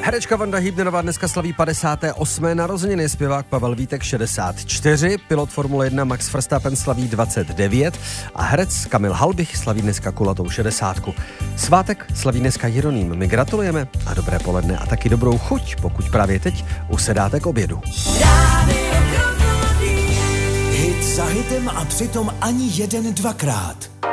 Herečka Vanda Hübnerová dneska slaví 58. narozeniny, zpěvák Pavel Vítek 64, pilot Formule 1 Max Verstappen slaví 29 a herec Kamil Halbich slaví dneska kulatou 60. Svátek slaví dneska Jeroným. My gratulujeme a dobré poledne a taky dobrou chuť, pokud právě teď usedáte k obědu. Hit za hitem a přitom ani jeden dvakrát.